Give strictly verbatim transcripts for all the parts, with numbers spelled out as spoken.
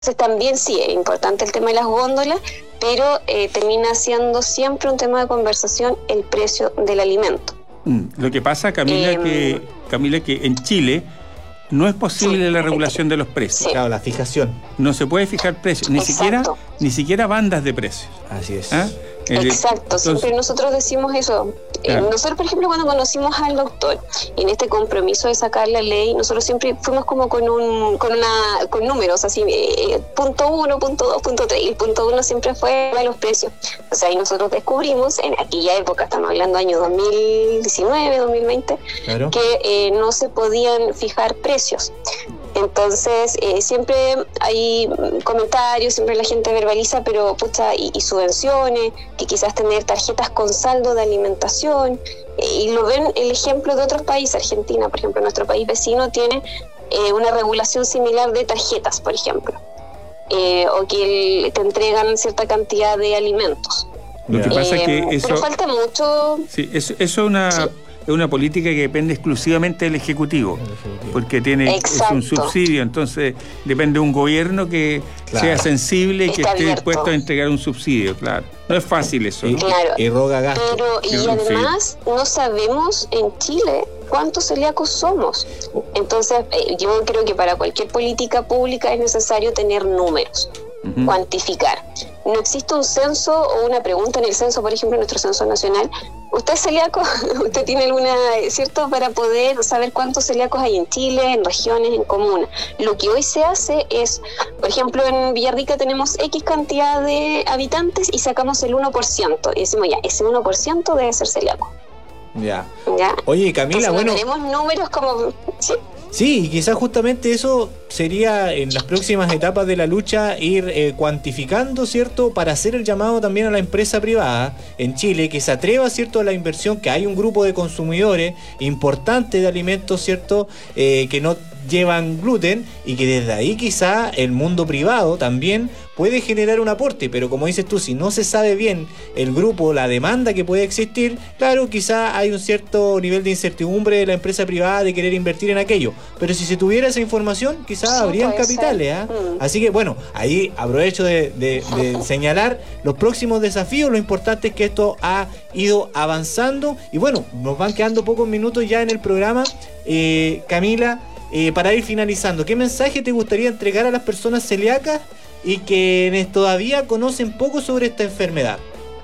Entonces también sí, es importante el tema de las góndolas, pero eh, termina siendo siempre un tema de conversación el precio del alimento. Mm, lo que pasa, Camila, eh, que, Camila, que en Chile no es posible sí, la regulación de los precios. Sí. Claro, la fijación. No se puede fijar precios, ni siquiera, ni siquiera bandas de precios. Así es. ¿Ah? Exacto, Entonces, siempre nosotros decimos eso. Claro. Eh, nosotros, por ejemplo, cuando conocimos al doctor, en este compromiso de sacar la ley, nosotros siempre fuimos como con un con una con números, así, eh, punto uno, punto dos, punto tres, y el punto uno siempre fue los precios. O sea, ahí nosotros descubrimos, en aquella época, estamos hablando año dos mil diecinueve, dos mil veinte, claro, que eh, no se podían fijar precios. Entonces, eh, siempre hay comentarios, siempre la gente verbaliza, pero pucha, y, y subvenciones, que quizás tener tarjetas con saldo de alimentación, eh, y lo ven el ejemplo de otros países. Argentina, por ejemplo, nuestro país vecino tiene eh, una regulación similar de tarjetas, por ejemplo, eh, o que el, te entregan cierta cantidad de alimentos. Lo que eh, pasa es que eso... Pero falta mucho... Sí, eso es una... Sí. Es una política que depende exclusivamente del Ejecutivo, porque tiene es un subsidio, entonces depende de un gobierno que claro. sea sensible y que esté dispuesto a entregar un subsidio, claro. No es fácil eso, ¿no? Claro. Y roga gasto. Pero, y además no sabemos en Chile cuántos celíacos somos. Entonces, eh, yo creo que para cualquier política pública es necesario tener números, uh-huh. cuantificar. No existe un censo o una pregunta en el censo, por ejemplo, en nuestro censo nacional. ¿Usted es celíaco? ¿Usted tiene alguna, cierto, para poder saber cuántos celíacos hay en Chile, en regiones, en comunas? Lo que hoy se hace es, por ejemplo, en Villarrica tenemos X cantidad de habitantes y sacamos el uno por ciento. Y decimos, ya, ese uno por ciento debe ser celíaco. Ya. ¿Ya? Oye, Camila, entonces, bueno... tenemos números como... ¿sí? Sí, y quizás justamente eso sería en las próximas etapas de la lucha ir eh, cuantificando, ¿cierto? Para hacer el llamado también a la empresa privada en Chile que se atreva, ¿cierto?, a la inversión, que hay un grupo de consumidores importante de alimentos, ¿cierto?, eh, que no llevan gluten, y que desde ahí quizá el mundo privado también puede generar un aporte, pero como dices tú, si no se sabe bien el grupo, la demanda que puede existir, claro, quizá hay un cierto nivel de incertidumbre de la empresa privada de querer invertir en aquello, pero si se tuviera esa información, quizá sí, habrían capitales, ¿eh? Mm. Así que bueno, ahí aprovecho de, de, de señalar los próximos desafíos. Lo importante es que esto ha ido avanzando, y bueno, nos van quedando pocos minutos ya en el programa. eh, Camila, Eh, para ir finalizando, ¿qué mensaje te gustaría entregar a las personas celíacas y que todavía conocen poco sobre esta enfermedad?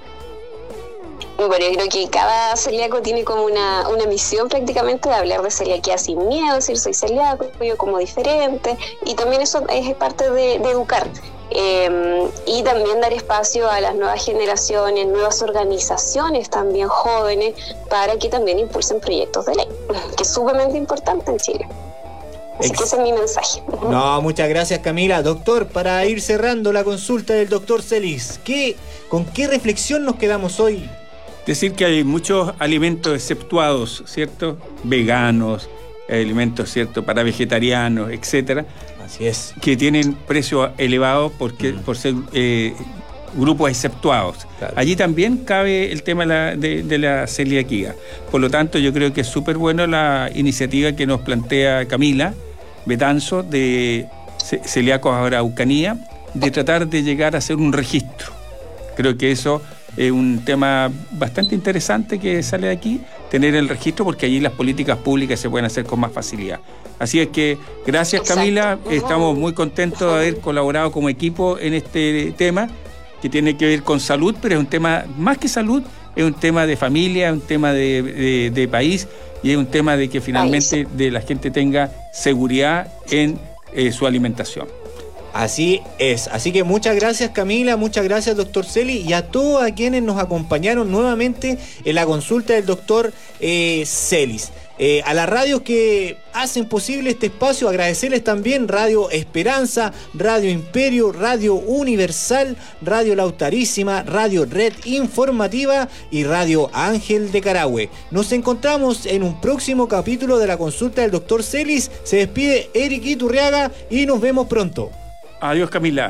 Bueno, yo creo que cada celíaco tiene como una, una misión prácticamente de hablar de celiaquía sin miedo, decir soy celíaco, yo como diferente, y también eso es parte de, de educar. Eh, y también dar espacio a las nuevas generaciones, nuevas organizaciones también jóvenes, para que también impulsen proyectos de ley, que es sumamente importante en Chile. Así que ese es mi mensaje. No, muchas gracias, Camila. Doctor, para ir cerrando la consulta del doctor Celis, ¿qué, ¿con qué reflexión nos quedamos hoy? Decir que hay muchos alimentos exceptuados, ¿cierto? Veganos, alimentos, ¿cierto?, para vegetarianos, etcétera. Así es. Que tienen precios elevados porque, mm. por ser eh, grupos exceptuados. Claro. Allí también cabe el tema de la, de, de la celiaquía. Por lo tanto, yo creo que es súper buena la iniciativa que nos plantea Camila Betanzo de Celíacos Araucanía, de tratar de llegar a hacer un registro. Creo que eso es un tema bastante interesante que sale de aquí, tener el registro, porque allí las políticas públicas se pueden hacer con más facilidad. Así es que gracias, Camila. Exacto. Estamos muy contentos de haber colaborado como equipo en este tema que tiene que ver con salud, pero es un tema más que salud, es un tema de familia, es un tema de, de, de país, y es un tema de que finalmente de la gente tenga seguridad en eh, su alimentación. Así es, así que muchas gracias, Camila, muchas gracias, doctor Celi, y a todos a quienes nos acompañaron nuevamente en la consulta del doctor eh, Celis. Eh, a las radios que hacen posible este espacio, agradecerles también Radio Esperanza, Radio Imperio, Radio Universal, Radio Lautarísima, Radio Red Informativa y Radio Ángel de Carahue. Nos encontramos en un próximo capítulo de la consulta del doctor Celis. Se despide Eric Iturriaga y nos vemos pronto. Adiós, Camila.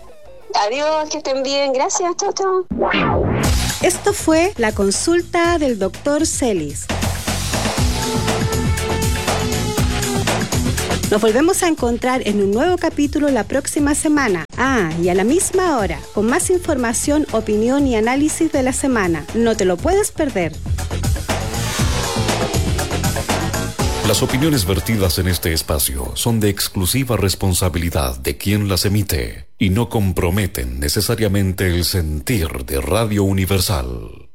Adiós, que estén bien. Gracias, chao, chao. Esto fue la consulta del doctor Celis. Nos volvemos a encontrar en un nuevo capítulo la próxima semana. Ah, y a la misma hora, con más información, opinión y análisis de la semana. No te lo puedes perder. Las opiniones vertidas en este espacio son de exclusiva responsabilidad de quien las emite y no comprometen necesariamente el sentir de Radio Universal.